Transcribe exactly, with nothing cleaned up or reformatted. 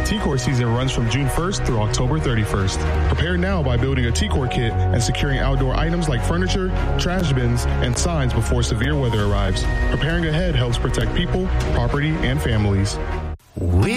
T-Core season runs from June first through October thirty-first. Prepare now by building a T-Core kit and securing outdoor items like furniture, trash bins, and signs before severe weather arrives. Preparing ahead helps protect people, property, and families. We